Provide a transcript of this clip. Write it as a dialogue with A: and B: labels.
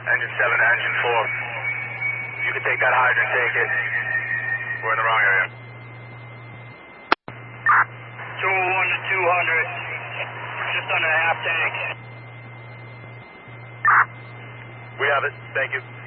A: Engine 7 to engine 4. If you could take that hydrant, take it. We're in the wrong area.
B: 201 to 200. Just under half tank.
A: We have it. Thank you.